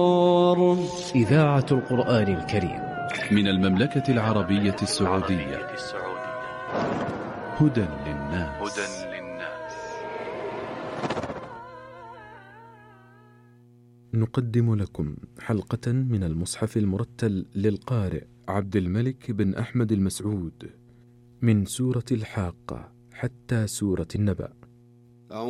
إذاعة القرآن الكريم من المملكة العربية السعودية. هدى للناس. نقدم لكم حلقة من المصحف المرتل للقارئ عبد الملك بن أحمد المسعود من سورة الحاقة حتى سورة النبأ.